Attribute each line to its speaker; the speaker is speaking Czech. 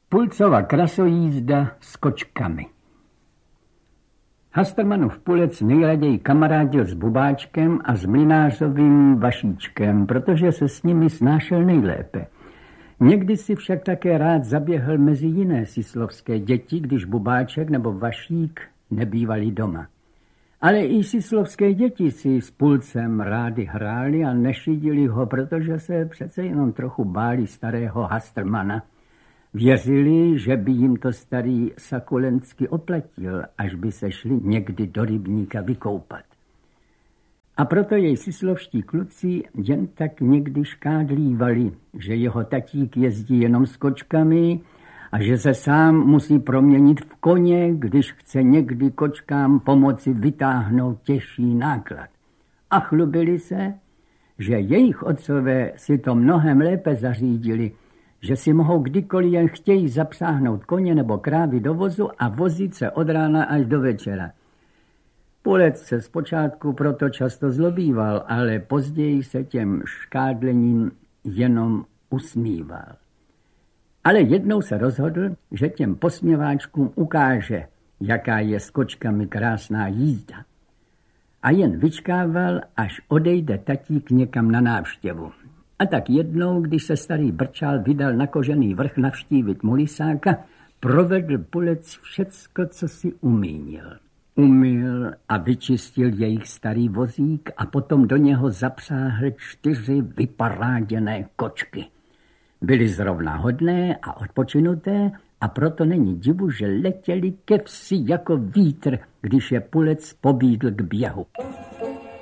Speaker 1: Pulcova krasojízda s kočkami. Hastrmanův Pulec nejraději kamarádil s Bubáčkem a s Mlynářovým Vašíčkem, protože se s nimi snášel nejlépe. Někdy si však také rád zaběhl mezi jiné sislovské děti, když Bubáček nebo Vašík nebývali doma. Ale i sislovské děti si s Pulcem rádi hráli a nešidili ho, protože se přece jenom trochu báli starého Hastrmana. Věřili, že by jim to starý Sakulensky oplatil, až by se šli někdy do rybníka vykoupat. A proto jej sislovští kluci jen tak někdy škádlívali, že jeho tatík jezdí jenom s kočkami a že se sám musí proměnit v koně, když chce někdy kočkám pomoci vytáhnout těžší náklad. A chlubili se, že jejich otcové si to mnohem lépe zařídili, že si mohou kdykoliv jen chtějí zapsáhnout koně nebo krávy do vozu a vozit se od rána až do večera. Pulec se zpočátku proto často zlobíval, ale později se těm škádlením jenom usmíval. Ale jednou se rozhodl, že těm posměváčkům ukáže, jaká je s kočkami krásná jízda. A jen vyčkával, až odejde tatík někam na návštěvu. A tak jednou, když se starý Brčál vydal na Kožený vrch navštívit Mulisáka, provedl Pulec všecko, co si umínil. Umyl a vyčistil jejich starý vozík a potom do něho zapsáhl 4 vyparáděné kočky. Byly zrovna hodné a odpočinuté a proto není divu, že letěli ke vsi jako vítr, když je Pulec pobídl k běhu.